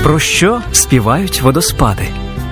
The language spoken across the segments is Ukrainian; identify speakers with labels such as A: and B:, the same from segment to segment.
A: Про що співають водоспади?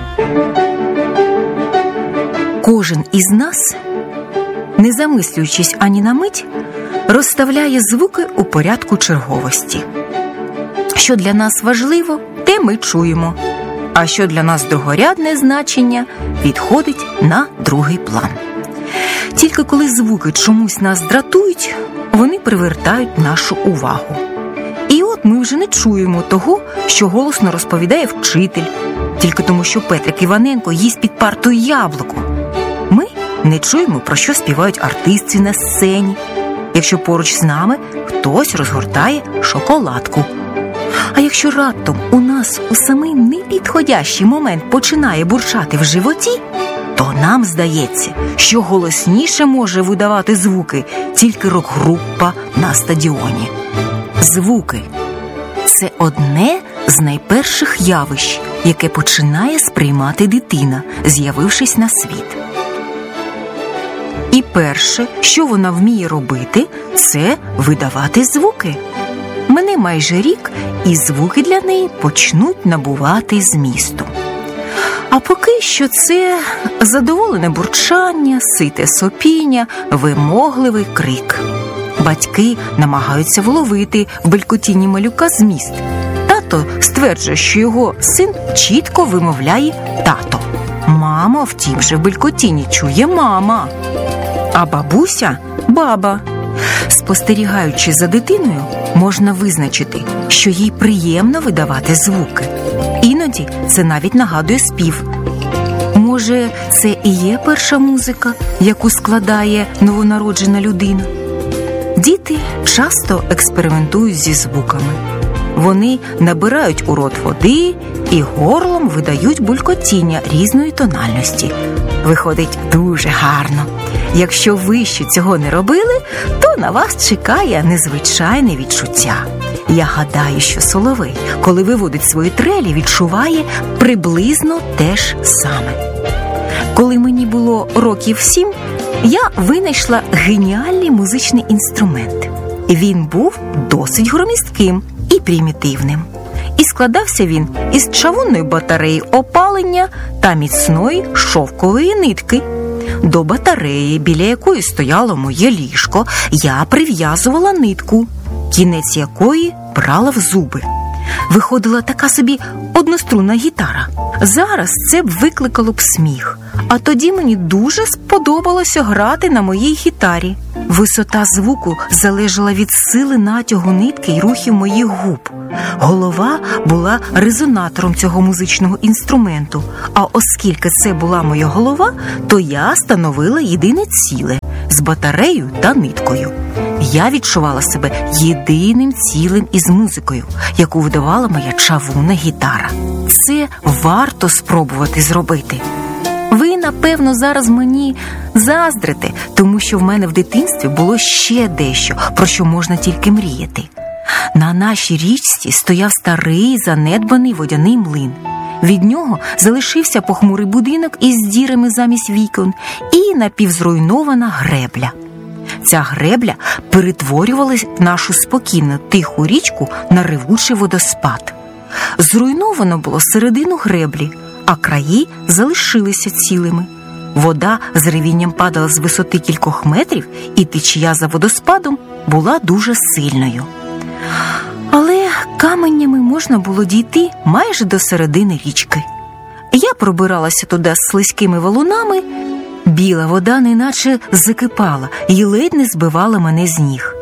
B: Кожен із нас, не замислюючись ані на мить, розставляє звуки у порядку черговості. Що для нас важливо, те ми чуємо, а що для нас другорядне значення, відходить на другий план. Тільки коли звуки чомусь нас дратують, вони привертають нашу увагу. І от ми вже не чуємо того, що голосно розповідає вчитель, тільки тому, що Петрик Іваненко їсть під партою яблуко. Ми не чуємо, про що співають артисти на сцені, якщо поруч з нами хтось розгортає шоколадку. А якщо раптом у нас у самий непідходящий момент починає бурчати в животі, то нам здається, що голосніше може видавати звуки тільки рок-група на стадіоні. Звуки – це одне з найперших явищ, яке починає сприймати дитина, з'явившись на світ. І перше, що вона вміє робити, це видавати звуки. Мине майже рік, і звуки для неї почнуть набувати змісту. А поки що це задоволене бурчання, сите сопіння, вимогливий крик. Батьки намагаються вловити в белькотінні малюка зміст. Тато стверджує, що його син чітко вимовляє «тато». Мама, втім же, в белькотінні чує «мама», а бабуся – «баба». Спостерігаючи за дитиною, можна визначити, що їй приємно видавати звуки. Іноді це навіть нагадує спів. Може, це і є перша музика, яку складає новонароджена людина? Діти часто експериментують зі звуками. Вони набирають у рот води і горлом видають булькотіння різної тональності. Виходить дуже гарно. Якщо ви ще цього не робили, то на вас чекає незвичайне відчуття. Я гадаю, що соловей, коли виводить свої трелі, відчуває приблизно те ж саме. Коли мені було років 7, я винайшла геніальний музичний інструмент. Він був досить громістким і примітивним. І складався він із чавунної батареї опалення та міцної шовкової нитки. До батареї, біля якої стояло моє ліжко, я прив'язувала нитку, кінець якої брала в зуби. Виходила така собі однострунна гітара. Зараз це б викликало б сміх, а тоді мені дуже сподобалося грати на моїй гітарі. Висота звуку залежала від сили натягу нитки й рухів моїх губ. Голова була резонатором цього музичного інструменту, а оскільки це була моя голова, то я становила єдине ціле з батареєю та ниткою. Я відчувала себе єдиним цілим із музикою, яку видавала моя чавунна гітара. Це варто спробувати зробити. Ви, напевно, зараз мені заздрите, тому що в мене в дитинстві було ще дещо, про що можна тільки мріяти. На нашій річці стояв старий занедбаний водяний млин. Від нього залишився похмурий будинок із дірами замість вікон і напівзруйнована гребля. Ця гребля перетворювала нашу спокійну тиху річку на ревучий водоспад. Зруйновано було середину греблі, а краї залишилися цілими. Вода з ревінням падала з висоти кількох метрів, і течія за водоспадом була дуже сильною. Але каменями можна було дійти майже до середини річки. Я пробиралася туди з слизькими валунами. Біла вода неначе закипала і ледь не збивала мене з ніг.